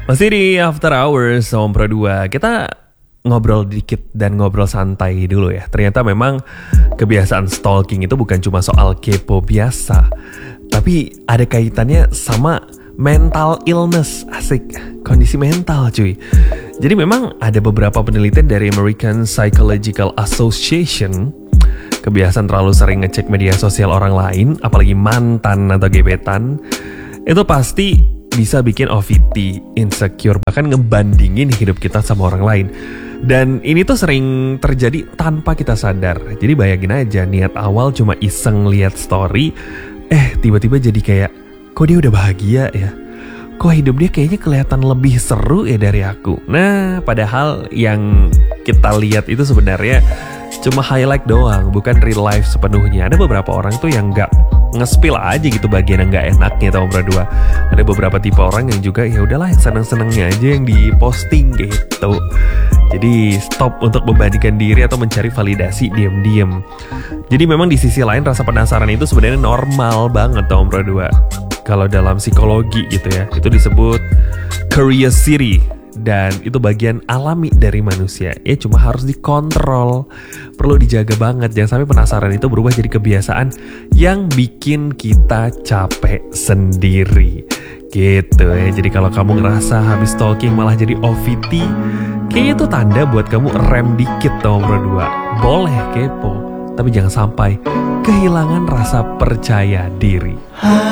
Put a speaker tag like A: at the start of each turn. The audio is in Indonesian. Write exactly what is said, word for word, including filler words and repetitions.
A: Masih di After Hours sama Pro dua. Kita ngobrol dikit dan ngobrol santai dulu ya. Ternyata memang kebiasaan stalking itu bukan cuma soal kepo biasa, tapi ada kaitannya sama mental illness. Asik, kondisi mental cuy. Jadi memang ada beberapa penelitian dari American Psychological Association. Kebiasaan terlalu sering ngecek media sosial orang lain, apalagi mantan atau gebetan, itu pasti bisa bikin O V T, insecure, bahkan ngebandingin hidup kita sama orang lain. Dan ini tuh sering terjadi tanpa kita sadar. Jadi bayangin aja, niat awal cuma iseng lihat story, eh tiba-tiba jadi kayak, kok dia udah bahagia ya? Kok hidup dia kayaknya kelihatan lebih seru ya dari aku? Nah, padahal yang kita lihat itu sebenarnya cuma highlight doang, bukan real life sepenuhnya. Ada beberapa orang tuh yang gak nge-spill aja gitu bagian yang gak enaknya tau Pro dua. Ada beberapa tipe orang yang juga ya udahlah seneng-senengnya aja yang diposting gitu. Jadi stop untuk membandingkan diri atau mencari validasi diam-diam. Jadi memang di sisi lain rasa penasaran itu sebenarnya normal banget tau Pro dua. Kalau dalam psikologi gitu ya, itu disebut curiosity. Dan itu bagian alami dari manusia. Ya cuma harus dikontrol. Perlu dijaga banget. Jangan sampai penasaran itu berubah jadi kebiasaan yang bikin kita capek sendiri. Gitu ya. Jadi kalau kamu ngerasa habis stalking malah jadi O V T, kayaknya itu tanda buat kamu rem dikit tau Pro dua. Boleh kepo, tapi jangan sampai kehilangan rasa percaya diri.